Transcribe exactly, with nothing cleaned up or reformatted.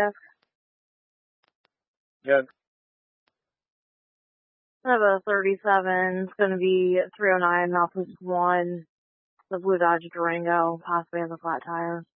Good. I have a thirty-seven. It's going to be three oh nine, Northwest one. The Blue Dodge Durango, possibly has a flat tire.